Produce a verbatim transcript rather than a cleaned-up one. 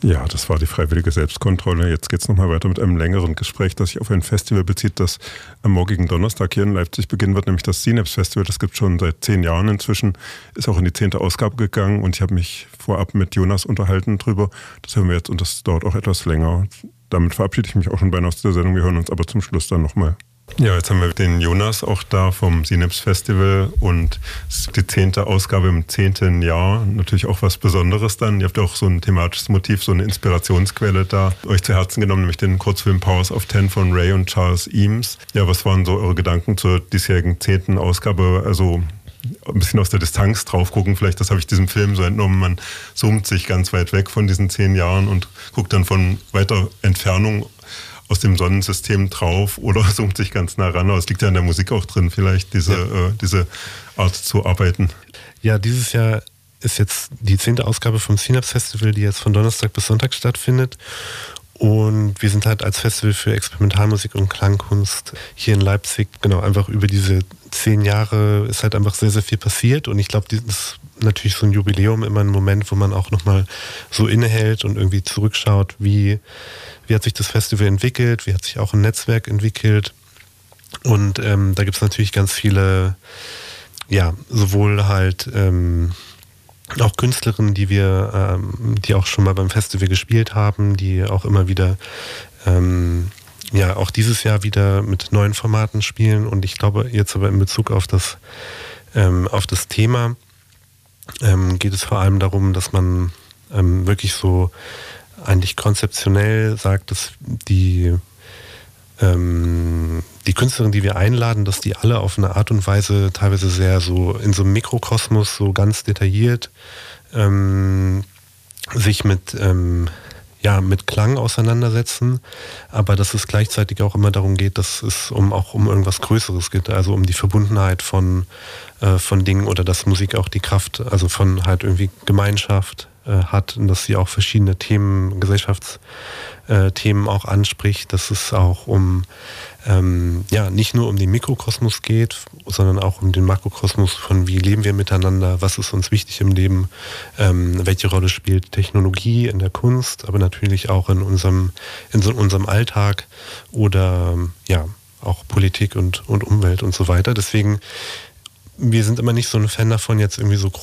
Ja, das war die freiwillige Selbstkontrolle. Jetzt geht es nochmal weiter mit einem längeren Gespräch, das sich auf ein Festival bezieht, das am morgigen Donnerstag hier in Leipzig beginnen wird, nämlich das Synapse Festival. Das gibt es schon seit zehn Jahren inzwischen, ist auch in die zehnte Ausgabe gegangen und ich habe mich vorab mit Jonas unterhalten drüber. Das hören wir jetzt und das dauert auch etwas länger. Damit verabschiede ich mich auch schon beinahe aus der Sendung. Wir hören uns aber zum Schluss dann nochmal. Ja, jetzt haben wir den Jonas auch da vom Synapse Festival und es ist die zehnte Ausgabe im zehnten Jahr. Natürlich auch was Besonderes dann. Ihr habt auch so ein thematisches Motiv, so eine Inspirationsquelle da euch zu Herzen genommen, nämlich den Kurzfilm Powers of Ten von Ray und Charles Eames. Ja, was waren so eure Gedanken zur diesjährigen zehnten Ausgabe? Also ein bisschen aus der Distanz drauf gucken, vielleicht, das habe ich diesem Film so entnommen, man zoomt sich ganz weit weg von diesen zehn Jahren und guckt dann von weiter Entfernung aus dem Sonnensystem drauf oder zoomt sich ganz nah ran. Aber es liegt ja in der Musik auch drin, vielleicht diese, ja. äh, diese Art zu arbeiten. Ja, dieses Jahr ist jetzt die zehnte Ausgabe vom Synapse Festival, die jetzt von Donnerstag bis Sonntag stattfindet. Und wir sind halt als Festival für Experimentalmusik und Klangkunst hier in Leipzig, genau, einfach über diese zehn Jahre ist halt einfach sehr, sehr viel passiert. Und ich glaube, das ist natürlich so ein Jubiläum, immer ein Moment, wo man auch nochmal so innehält und irgendwie zurückschaut, wie, wie hat sich das Festival entwickelt, wie hat sich auch ein Netzwerk entwickelt. Und ähm, da gibt es natürlich ganz viele, ja, sowohl halt ähm, auch Künstlerinnen, die wir, ähm, die auch schon mal beim Festival gespielt haben, die auch immer wieder, ähm, ja, auch dieses Jahr wieder mit neuen Formaten spielen. Und ich glaube, jetzt aber in Bezug auf das, ähm, auf das Thema ähm, geht es vor allem darum, dass man ähm, wirklich so eigentlich konzeptionell sagt, dass die ähm, die Künstlerinnen, die wir einladen, dass die alle auf eine Art und Weise teilweise sehr so in so einem Mikrokosmos so ganz detailliert ähm, sich mit, ähm, ja, mit Klang auseinandersetzen, aber dass es gleichzeitig auch immer darum geht, dass es um, auch um irgendwas Größeres geht, also um die Verbundenheit von, äh, von Dingen oder dass Musik auch die Kraft, also von halt irgendwie Gemeinschaft äh, hat und dass sie auch verschiedene Themen, Gesellschaftsthemen auch anspricht, dass es auch um Ähm, ja, nicht nur um den Mikrokosmos geht, sondern auch um den Makrokosmos von wie leben wir miteinander, was ist uns wichtig im Leben, ähm, welche Rolle spielt Technologie in der Kunst, aber natürlich auch in unserem, in so unserem Alltag oder ja, auch Politik und, und Umwelt und so weiter. Deswegen, wir sind immer nicht so ein Fan davon, jetzt irgendwie so